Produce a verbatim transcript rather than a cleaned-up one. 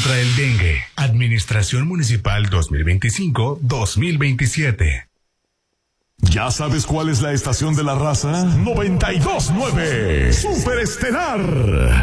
contra el dengue. Administración Municipal dos mil veinticinco dos mil veintisiete. ¿Ya sabes cuál es la estación de la raza? noventa y dos punto nueve Superestelar.